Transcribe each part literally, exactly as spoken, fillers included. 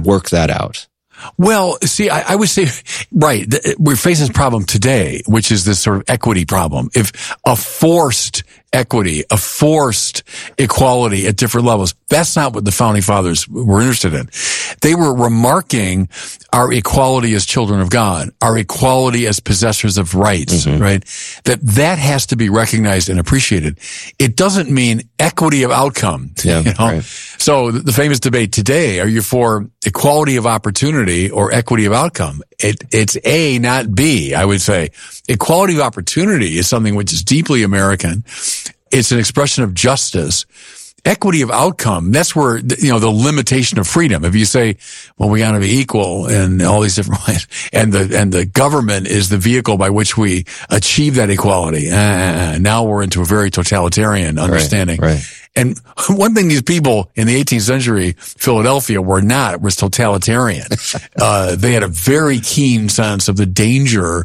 work that out? Well, see, I, I would say, right, th- we're facing this problem today, which is this sort of equity problem. If a forced equity, a forced equality at different levels, that's not what the Founding Fathers were interested in. They were remarking our equality as children of God, our equality as possessors of rights, mm-hmm. right? That that has to be recognized and appreciated. It doesn't mean equity of outcome. Yeah, you know? Right. So the famous debate today, are you for equality of opportunity or equity of outcome? It, it's A, not B, I would say. Equality of opportunity is something which is deeply American. It's an expression of justice. Equity of outcome, that's where, you know, the limitation of freedom. If you say, well, we got to be equal in all these different ways, and the, and the government is the vehicle by which we achieve that equality, uh, now we're into a very totalitarian understanding. Right, right. And one thing these people in the eighteenth century, Philadelphia, were not, was totalitarian. uh, they had a very keen sense of the danger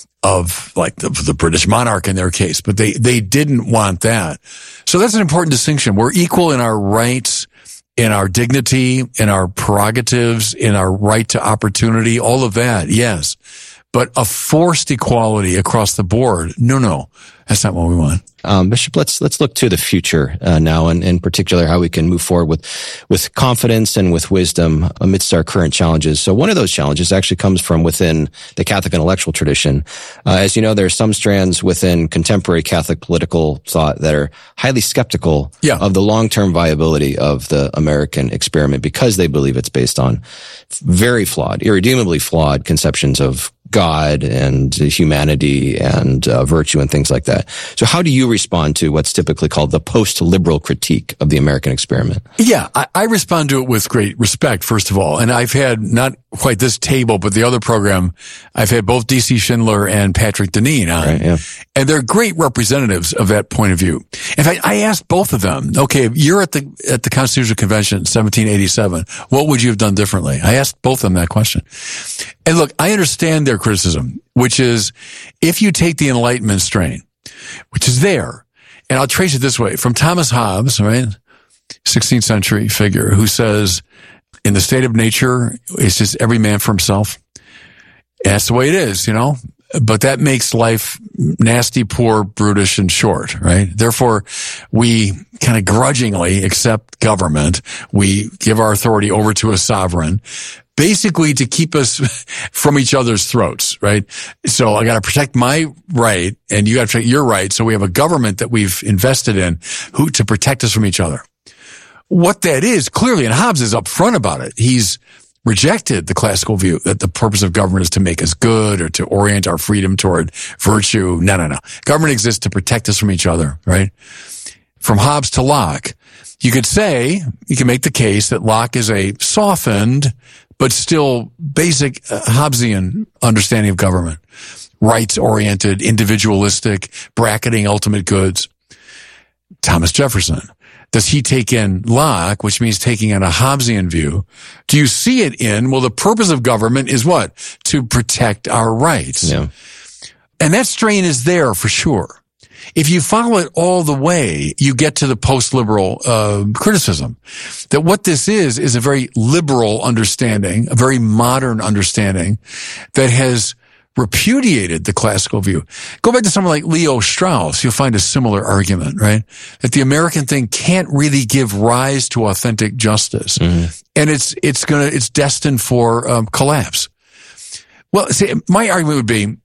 of, like, the, the British monarch in their case, but they, they didn't want that. So that's an important distinction. We're equal in our rights, in our dignity, in our prerogatives, in our right to opportunity, all of that, yes. But a forced equality across the board, no, no, that's not what we want. Um, Bishop, let's let's look to the future uh, now, and in particular how we can move forward with with confidence and with wisdom amidst our current challenges. So one of those challenges actually comes from within the Catholic intellectual tradition. Uh, as you know, there are some strands within contemporary Catholic political thought that are highly skeptical yeah. of the long-term viability of the American experiment because they believe it's based on very flawed, irredeemably flawed conceptions of God and humanity and uh, virtue and things like that. So how do you respond to what's typically called the post-liberal critique of the American experiment? Yeah, I, I respond to it with great respect, first of all. And I've had not quite this table, but the other program, I've had both D C Schindler and Patrick Deneen on. Right, yeah. And they're great representatives of that point of view. In fact, I asked both of them, okay, you're at the at the Constitutional Convention in seventeen eighty-seven. What would you have done differently? I asked both of them that question. And look, I understand their criticism, which is if you take the Enlightenment strain, which is there, and I'll trace it this way, from Thomas Hobbes, right, sixteenth century figure, who says, in the state of nature, it's just every man for himself. And that's the way it is, you know, but that makes life nasty, poor, brutish, and short, right? Therefore, we kind of grudgingly accept government. We give our authority over to a sovereign, basically to keep us from each other's throats, right? So I got to protect my right, and you got to protect your right. So we have a government that we've invested in who to protect us from each other. What that is, clearly, and Hobbes is upfront about it. He's rejected the classical view that the purpose of government is to make us good or to orient our freedom toward virtue. No, no, no. Government exists to protect us from each other, right? From Hobbes to Locke, you could say, you can make the case that Locke is a softened but still basic uh, Hobbesian understanding of government. Rights-oriented, individualistic, bracketing ultimate goods. Thomas Jefferson. Does he take in Locke, which means taking in a Hobbesian view? Do you see it in, well, the purpose of government is what? To protect our rights. Yeah. And that strain is there for sure. If you follow it all the way, you get to the post-liberal uh, criticism that what this is is a very liberal understanding, a very modern understanding that has repudiated the classical view. Go back to someone like Leo Strauss, you'll find a similar argument, right? That the American thing can't really give rise to authentic justice. Mm-hmm. And it's, it's gonna, it's destined for um, collapse. Well, see, my argument would be,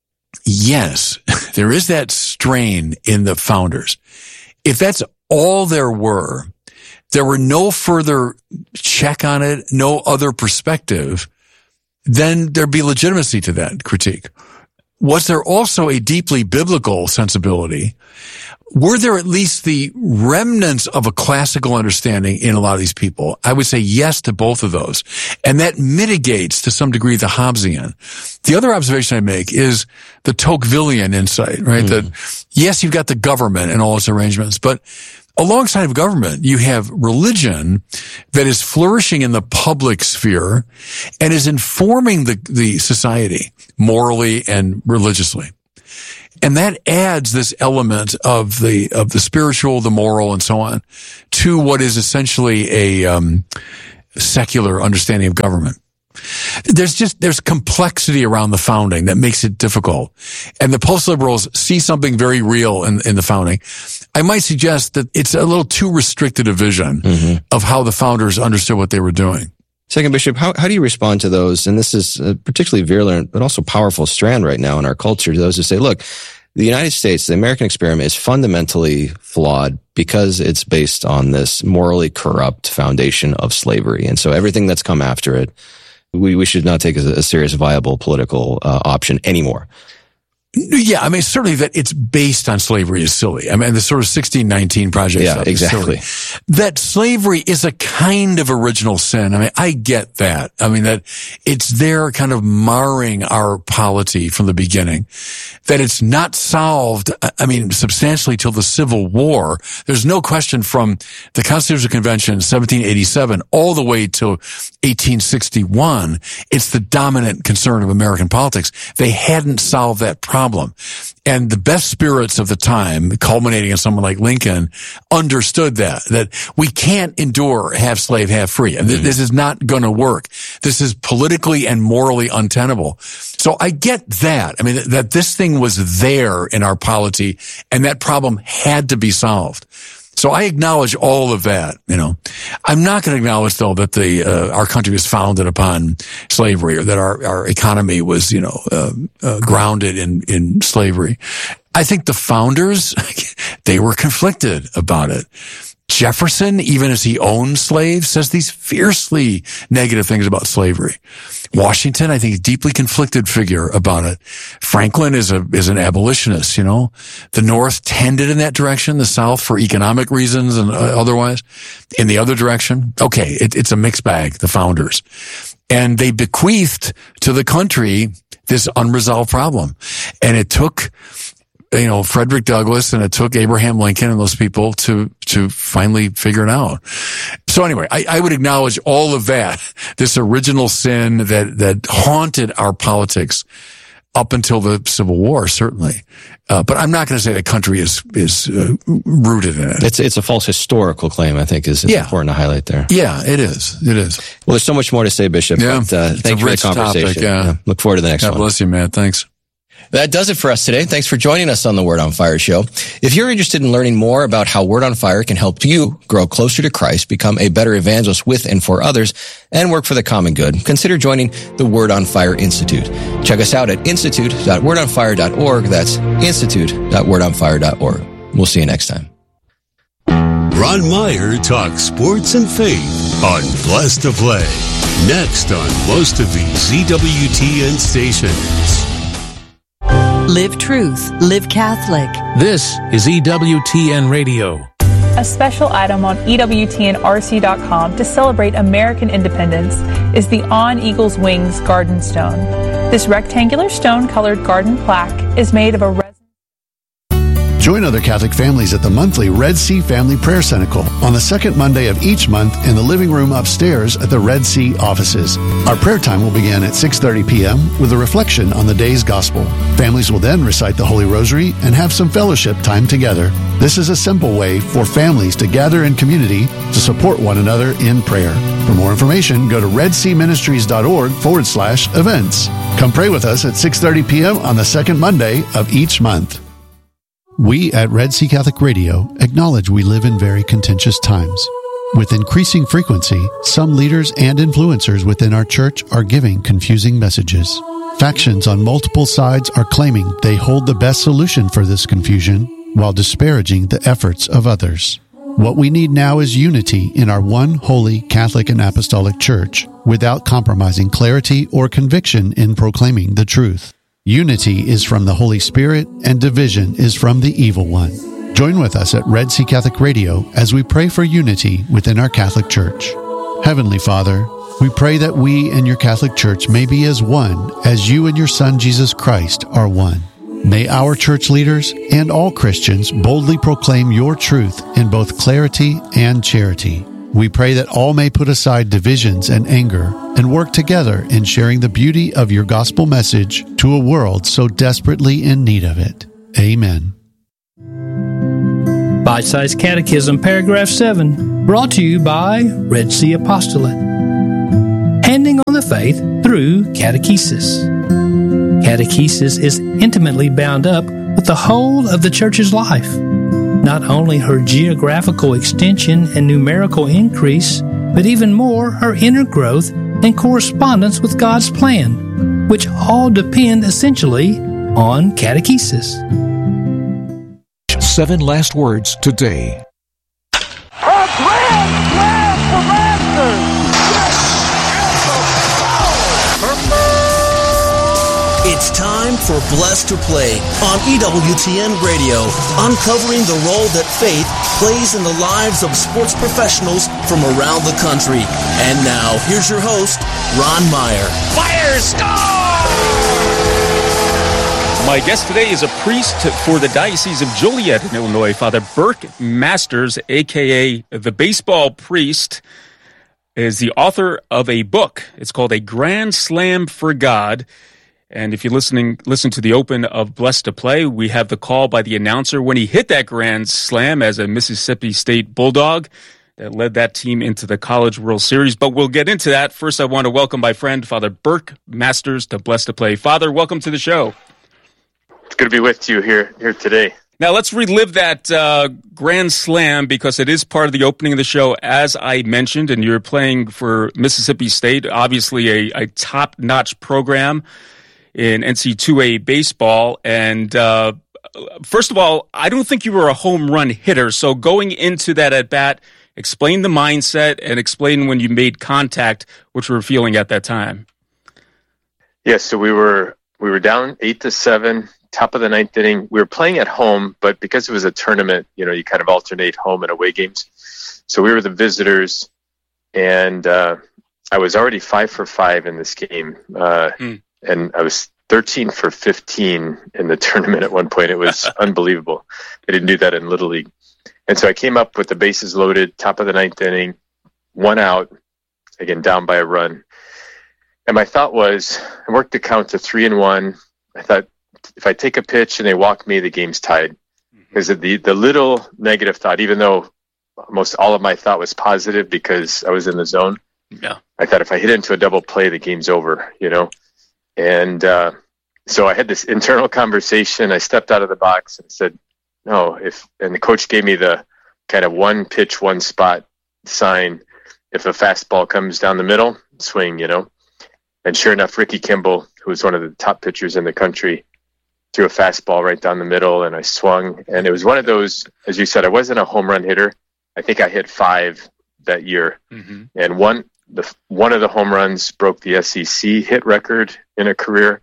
yes, there is that strain in the founders. If that's all there were, there were no further check on it, no other perspective, then there'd be legitimacy to that critique. Was there also a deeply biblical sensibility? Were there at least the remnants of a classical understanding in a lot of these people? I would say yes to both of those. And that mitigates to some degree the Hobbesian. The other observation I make is the Tocquevillian insight, right? Mm. That yes, you've got the government and all its arrangements, but alongside of government, you have religion that is flourishing in the public sphere and is informing the, the society morally and religiously. And that adds this element of the, of the spiritual, the moral, and so on to what is essentially a, um, secular understanding of government. There's just, there's complexity around the founding that makes it difficult. And the post-liberals see something very real in, in the founding. I might suggest that it's a little too restricted a vision mm-hmm. of how the founders understood what they were doing. Second Bishop, how, how do you respond to those? And this is a particularly virulent, but also powerful strand right now in our culture, to those who say, look, the United States, the American experiment is fundamentally flawed because it's based on this morally corrupt foundation of slavery. And so everything that's come after it, we, we should not take as a serious, viable political uh, option anymore. Yeah, I mean, certainly that it's based on slavery is silly. I mean, the sort of sixteen nineteen project yeah, stuff exactly. is silly. That slavery is a kind of original sin. I mean, I get that. I mean, that it's there kind of marring our polity from the beginning. That it's not solved, I mean, substantially till the Civil War. There's no question from the Constitutional Convention, seventeen eighty-seven, all the way to eighteen sixty-one, it's the dominant concern of American politics. They hadn't solved that problem. Problem. And the best spirits of the time, culminating in someone like Lincoln, understood that, that we can't endure half slave, half free. And mm-hmm. this is not going to work. This is politically and morally untenable. So I get that. I mean, that this thing was there in our polity and that problem had to be solved. So I acknowledge all of that, you know. I'm not going to acknowledge, though, that the uh, our country was founded upon slavery or that our, our economy was, you know, uh, uh, grounded in, in slavery. I think the founders, they were conflicted about it. Jefferson, even as he owned slaves, says these fiercely negative things about slavery. Washington, I think, is a deeply conflicted figure about it. Franklin is a is an abolitionist, you know. The North tended in that direction, the South for economic reasons and uh, otherwise. In the other direction, okay, it, it's a mixed bag, the founders. And they bequeathed to the country this unresolved problem. And it took, you know, Frederick Douglass and it took Abraham Lincoln and those people to, to finally figure it out. So anyway, I, I would acknowledge all of that, this original sin that, that haunted our politics up until the Civil War, certainly. Uh, but I'm not going to say the country is, is uh, rooted in it. It's, it's a false historical claim, I think, is, is yeah. important to highlight there. Yeah, it is. It is. Well, there's so much more to say, Bishop. Yeah, but, uh, thank you for the conversation. Topic, yeah. Yeah, look forward to the next God one. God bless you, man. Thanks. That does it for us today. Thanks for joining us on the Word on Fire show. If you're interested in learning more about how Word on Fire can help you grow closer to Christ, become a better evangelist with and for others, and work for the common good, consider joining the Word on Fire Institute. Check us out at institute dot word on fire dot org. That's institute dot word on fire dot org. We'll see you next time. Ron Meyer talks sports and faith on Blessed to Play. Next on most of the Z W T N stations. Live truth. Live Catholic. This is E W T N Radio. A special item on E W T N R C dot com to celebrate American independence is the On Eagle's Wings Garden Stone. This rectangular stone-colored garden plaque is made of a resin. Join other Catholic families at the monthly Red Sea Family Prayer Cenacle on the second Monday of each month in the living room upstairs at the Red Sea offices. Our prayer time will begin at six thirty p.m. with a reflection on the day's gospel. Families will then recite the Holy Rosary and have some fellowship time together. This is a simple way for families to gather in community to support one another in prayer. For more information, go to redseaministries.org forward slash events. Come pray with us at six thirty p.m. on the second Monday of each month. We at Red Sea Catholic Radio acknowledge we live in very contentious times. With increasing frequency, some leaders and influencers within our church are giving confusing messages. Factions on multiple sides are claiming they hold the best solution for this confusion while disparaging the efforts of others. What we need now is unity in our one holy Catholic and Apostolic Church without compromising clarity or conviction in proclaiming the truth. Unity is from the Holy Spirit, and division is from the evil one. Join with us at Red Sea Catholic Radio as we pray for unity within our Catholic Church. Heavenly Father, we pray that we and your Catholic Church may be as one as you and your Son Jesus Christ are one. May our church leaders and all Christians boldly proclaim your truth in both clarity and charity. We pray that all may put aside divisions and anger and work together in sharing the beauty of your gospel message to a world so desperately in need of it. Amen. Bite-sized Catechism, paragraph seven, brought to you by Red Sea Apostolate. expanding on the faith through catechesis. Catechesis is intimately bound up with the whole of the church's life, not only her geographical extension and numerical increase, but even more her inner growth and correspondence with God's plan, which all depend essentially on catechesis. Seven last words today. A grand slam for Masters! It's time for Blessed to Play on E W T N Radio, uncovering the role that faith plays in the lives of sports professionals from around the country. And now, here's your host, Ron Meyer. Fire score! My guest today is a priest for the Diocese of Joliet in Illinois, Father Burke Masters, a k a the baseball priest, is the author of a book. It's called A Grand Slam for God. And if you're listening, listen to the open of Blessed to Play, we have the call by the announcer when he hit that grand slam as a Mississippi State Bulldog that led that team into the College World Series. But we'll get into that. First, I want to welcome my friend, Father Burke Masters, to Blessed to Play. Father, welcome to the show. It's good to be with you here, here today. Now, let's relive that uh, grand slam because it is part of the opening of the show, as I mentioned, and you're playing for Mississippi State, obviously a, a top-notch program in N C double A baseball. And uh, first of all, I don't think you were a home run hitter. So going into that at bat, explain the mindset and explain when you made contact, what you were feeling at that time. Yes, so we were we were down eight to seven, top of the ninth inning. We were playing at home, but because it was a tournament, you know, you kind of alternate home and away games. So we were the visitors, and uh, I was already five for five in this game. Uh, mm. And I was thirteen for fifteen in the tournament at one point. It was unbelievable. I didn't do that in Little League. And so I came up with the bases loaded, top of the ninth inning, one out, again, down by a run. And my thought was, I worked the count to three and one. I thought, if I take a pitch and they walk me, the game's tied. Because mm-hmm. the, the little negative thought, even though most all of my thought was positive because I was in the zone, yeah. I thought if I hit into a double play, the game's over, you know. And uh, so I had this internal conversation. I stepped out of the box and said, no, if, and the coach gave me the kind of one pitch, one spot sign. If a fastball comes down the middle, swing, you know. And sure enough, Ricky Kimball, who was one of the top pitchers in the country, threw a fastball right down the middle, and I swung. And it was one of those, as you said, I wasn't a home run hitter. I think I hit five that year. Mm-hmm. And one, The, one of the home runs broke the S E C hit record in a career.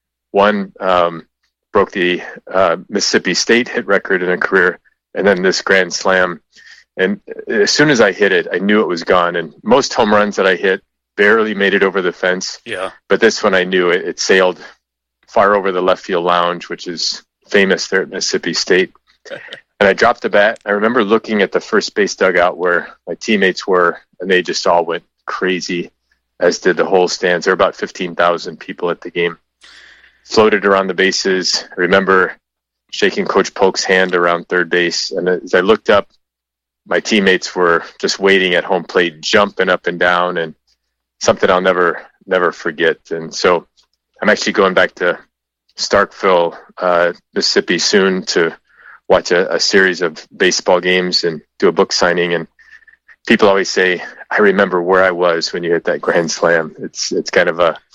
One um, broke the uh, Mississippi State hit record in a career. And then this grand slam. And as soon as I hit it, I knew it was gone. And most home runs that I hit barely made it over the fence. Yeah. But this one I knew it, it sailed far over the left field lounge, which is famous there at Mississippi State. And I dropped the bat. I remember looking at the first base dugout where my teammates were, and they just all went crazy, as did the whole stands. There were about fifteen thousand people at the game. Floated around the bases. I remember shaking Coach Polk's hand around third base. And as I looked up, my teammates were just waiting at home plate, jumping up and down, and something I'll never, never forget. And so I'm actually going back to Starkville, uh, Mississippi soon to watch a, a series of baseball games and do a book signing. And people always say, I remember where I was when you hit that grand slam. It's it's kind of a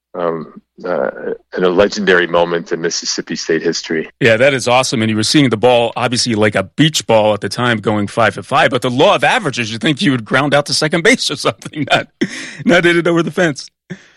um, uh, a legendary moment in Mississippi State history. Yeah, that is awesome. And you were seeing the ball, obviously like a beach ball at the time, going five for five. But the law of averages, you think you would ground out to second base or something, not, not hit it over the fence.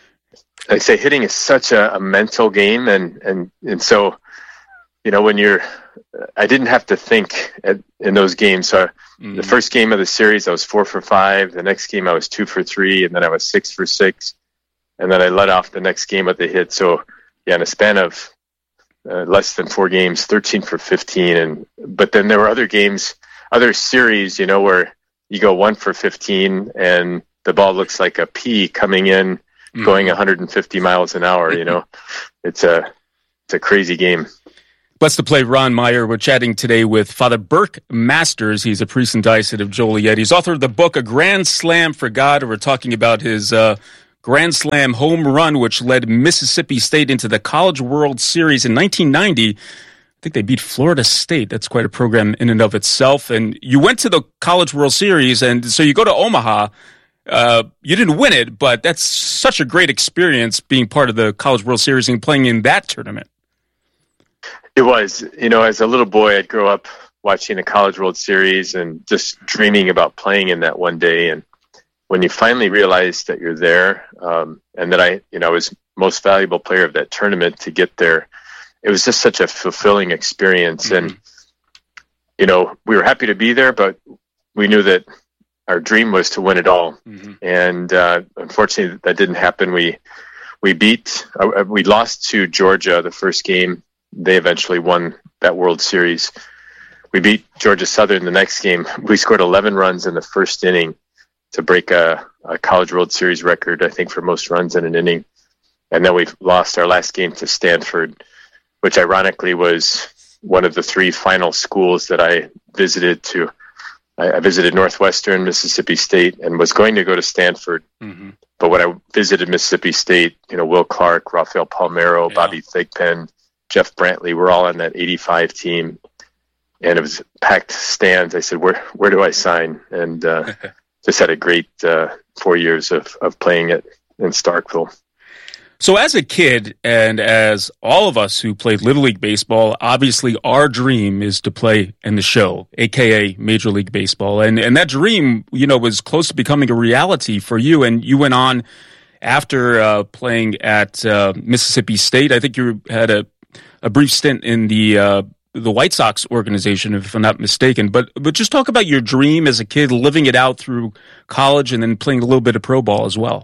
I say hitting is such a, a mental game. And, and, and so, you know, when you're, I didn't have to think at, in those games. So mm-hmm. the first game of the series, I was four for five. The next game, I was two for three. And then I was six for six. And then I let off the next game with the hit. So, yeah, in a span of uh, less than four games, thirteen for fifteen. And but then there were other games, other series, you know, where you go one for fifteen and the ball looks like a pea coming in, mm-hmm. going one hundred fifty miles an hour. You know, it's a it's a crazy game. Blessed to Play, Ron Meyer. We're chatting today with Father Burke Masters. He's a priest and diocese of Joliet. He's author of the book, A Grand Slam for God. We're talking about his uh, grand slam home run, which led Mississippi State into the College World Series in nineteen ninety. I think they beat Florida State. That's quite a program in and of itself. And you went to the College World Series, and so you go to Omaha. Uh, you didn't win it, but that's such a great experience being part of the College World Series and playing in that tournament. It was. You know, as a little boy, I'd grow up watching the College World Series and just dreaming about playing in that one day. And when you finally realize that you're there, um, and that I, you know, I was most valuable player of that tournament to get there, it was just such a fulfilling experience. Mm-hmm. And, you know, we were happy to be there, but we knew that our dream was to win it all. Mm-hmm. And uh, unfortunately, that didn't happen. We we beat, uh, we lost to Georgia the first game. They eventually won that World Series. We beat Georgia Southern the next game. We scored eleven runs in the first inning to break a, a College World Series record, I think, for most runs in an inning. And then we lost our last game to Stanford, which ironically was one of the three final schools that I visited to. I, I visited Northwestern, Mississippi State, and was going to go to Stanford. Mm-hmm. But when I visited Mississippi State, you know, Will Clark, Rafael Palmeiro, yeah. Bobby Thigpen, Jeff Brantley were all on that eighty-five team. And it was packed stands. I said, where where do I sign? And uh, just had a great uh, four years of, of playing it in Starkville. So as a kid, and as all of us who played Little League Baseball, obviously our dream is to play in the show, a k a. Major League Baseball. And and that dream, you know, was close to becoming a reality for you. And you went on after uh, playing at uh, Mississippi State. I think you had a, a brief stint in the uh, the White Sox organization, if I'm not mistaken. But but just talk about your dream as a kid, living it out through college and then playing a little bit of pro ball as well.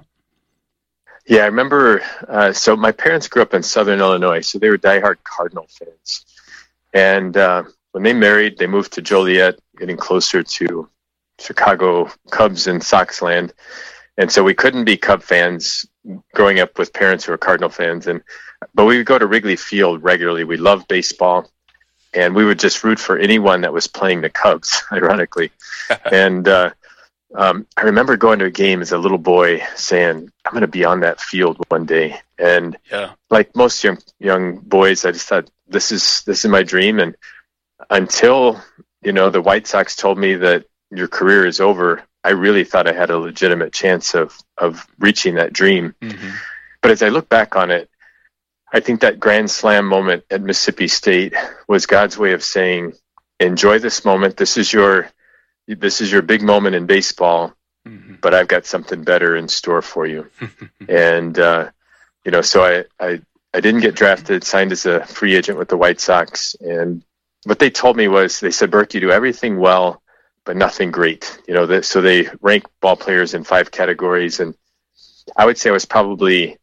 Yeah, I remember, uh, so my parents grew up in Southern Illinois, so they were diehard Cardinal fans. And uh, when they married, they moved to Joliet, getting closer to Chicago Cubs and Sox land. And so we couldn't be Cub fans growing up with parents who were Cardinal fans. And but we would go to Wrigley Field regularly. We loved baseball. And we would just root for anyone that was playing the Cubs, ironically. and uh, um, I remember going to a game as a little boy saying, I'm going to be on that field one day. And yeah. like most young young boys, I just thought, this is this is my dream. And until, you know, the White Sox told me that your career is over, I really thought I had a legitimate chance of, of reaching that dream. Mm-hmm. But as I look back on it, I think that grand slam moment at Mississippi State was God's way of saying, enjoy this moment. This is your, this is your big moment in baseball, mm-hmm. but I've got something better in store for you. and, uh, you know, so I, I, I didn't get drafted, signed as a free agent with the White Sox. And what they told me was, they said, Burke, you do everything well, but nothing great. You know, that, so they rank ball players in five categories. And I would say I was probably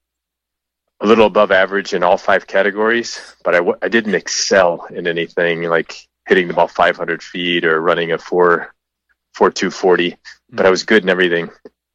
a little above average in all five categories, but I, w- I didn't excel in anything like hitting the ball five hundred feet or running a four, four, two forty, mm-hmm. but I was good in everything.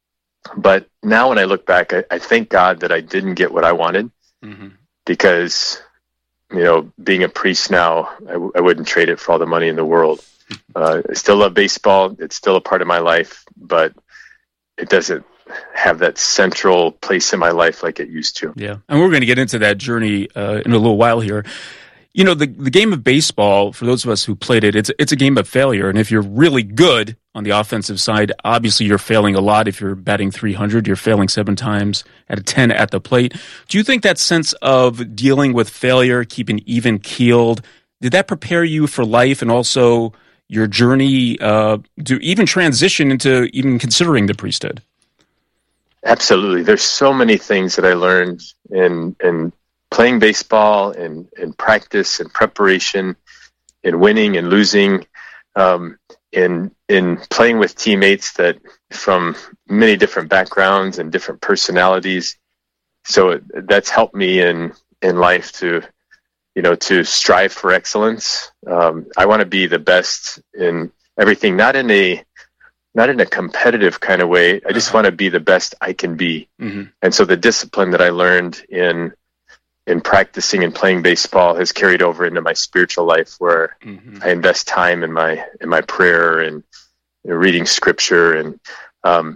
But now when I look back, I, I thank God that I didn't get what I wanted mm-hmm. because, you know, being a priest now, I, w- I wouldn't trade it for all the money in the world. Uh, I still love baseball. It's still a part of my life, but it doesn't have that central place in my life like it used to. Yeah. And we're going to get into that journey uh, in a little while here. You know, the the game of baseball, for those of us who played it, it's it's a game of failure. And if you're really good on the offensive side, obviously you're failing a lot. If you're batting three hundred, you're failing seven times out of ten at the plate. Do you think that sense of dealing with failure, keeping even keeled, did that prepare you for life and also your journey uh, to even transition into even considering the priesthood? Absolutely. There's so many things that I learned in in playing baseball and in practice and preparation, in winning and losing, um, in in playing with teammates that from many different backgrounds and different personalities. So it, that's helped me in in life to, you know, to strive for excellence. Um, I want to be the best in everything, not in a not in a competitive kind of way. I just uh-huh. want to be the best I can be. Mm-hmm. And so the discipline that I learned in in practicing and playing baseball has carried over into my spiritual life, where mm-hmm. I invest time in my in my prayer and, you know, reading scripture. And um,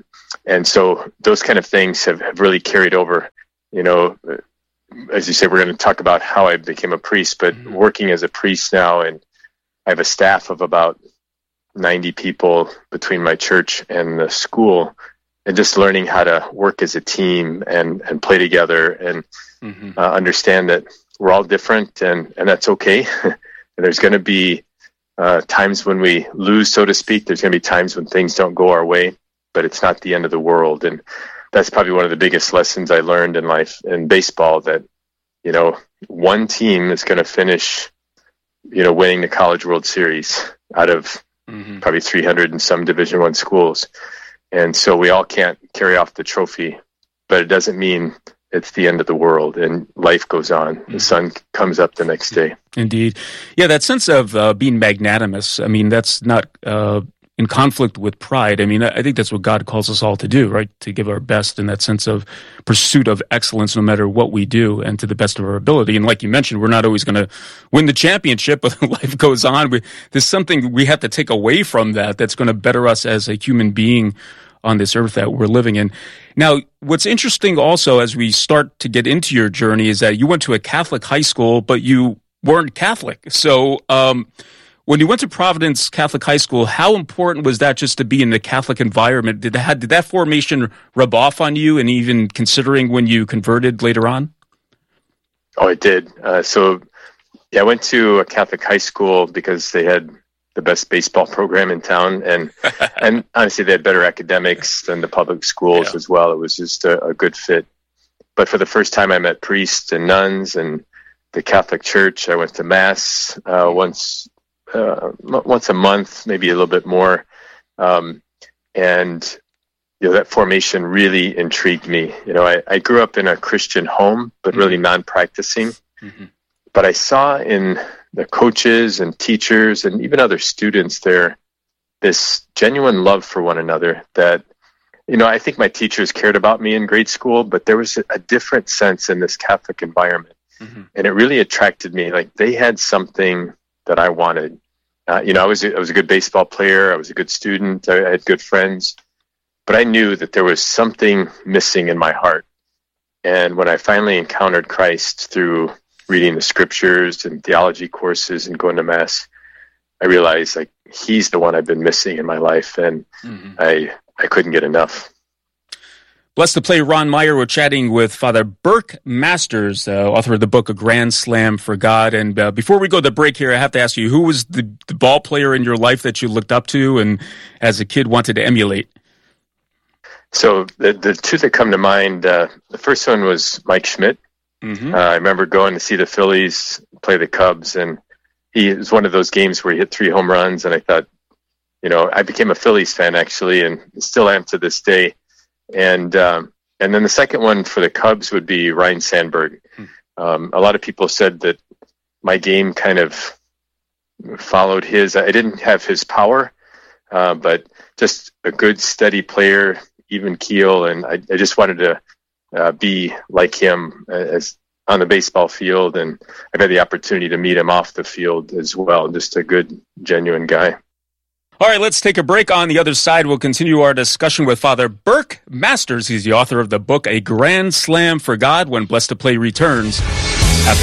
And so those kind of things have, have really carried over. You know, as you say, we're going to talk about how I became a priest, but mm-hmm. working as a priest now, and I have a staff of about ninety people between my church and the school, and just learning how to work as a team and, and play together and mm-hmm. uh, understand that we're all different, and, and that's okay. And there's going to be uh, times when we lose, so to speak. There's going to be times when things don't go our way, but it's not the end of the world. And that's probably one of the biggest lessons I learned in life, in baseball, that, you know, one team is going to finish, you know, winning the College World Series out of mm-hmm. probably three hundred and some Division One schools. And so we all can't carry off the trophy, but it doesn't mean it's the end of the world, and life goes on. Mm-hmm. The sun comes up the next day. Indeed. Yeah, that sense of uh, being magnanimous, I mean, that's not uh, in conflict with pride. I mean, I think that's what God calls us all to do, right? To give our best in that sense of pursuit of excellence no matter what we do, and to the best of our ability. And like you mentioned, we're not always going to win the championship, but life goes on. We, there's something we have to take away from that that's going to better us as a human being on this earth that we're living in. Now, what's interesting also as we start to get into your journey is that you went to a Catholic high school, but you weren't Catholic. So um, when you went to Providence Catholic High School, how important was that just to be in the Catholic environment? Did that, did that formation rub off on you, and even considering when you converted later on? Oh, it did. Uh, so yeah, I went to a Catholic high school because they had the best baseball program in town, and and honestly, they had better academics than the public schools yeah. as well. It was just a, a good fit. But for the first time, I met priests and nuns and the Catholic Church. I went to Mass uh, once uh, once a month, maybe a little bit more, um, and you know, that formation really intrigued me. You know, I, I grew up in a Christian home, but mm-hmm. really non-practicing. Mm-hmm. But I saw in the coaches and teachers and even other students there this genuine love for one another that, you know, I think my teachers cared about me in grade school, but there was a, a different sense in this Catholic environment. Mm-hmm. And it really attracted me. Like, they had something that I wanted. Uh, you know, I was, a, I was a good baseball player. I was a good student. I, I had good friends. But I knew that there was something missing in my heart. And when I finally encountered Christ through reading the scriptures and theology courses and going to Mass, I realized, like, he's the one I've been missing in my life, and mm-hmm. I I couldn't get enough. Blessed to Play, Ron Meyer. We're chatting with Father Burke Masters, uh, author of the book A Grand Slam for God. And uh, before we go to the break here, I have to ask you, who was the, the ball player in your life that you looked up to and as a kid wanted to emulate? So the the two that come to mind, uh, the first one was Mike Schmidt. Mm-hmm. Uh, I remember going to see the Phillies play the Cubs, and he it was one of those games where he hit three home runs, and I thought, you know, I became a Phillies fan actually, and still am to this day. And um, and then the second one for the Cubs would be Ryne Sandberg. Mm-hmm. Um, a lot of people said that my game kind of followed his. I didn't have his power, uh, but just a good, steady player, even keel, and I, I just wanted to Uh, be like him as on the baseball field, and I've had the opportunity to meet him off the field as well. Just a good, genuine guy. All right, let's take a break. On the other side, we'll continue our discussion with Father Burke Masters. He's the author of the book A Grand Slam for God, when Blessed to Play returns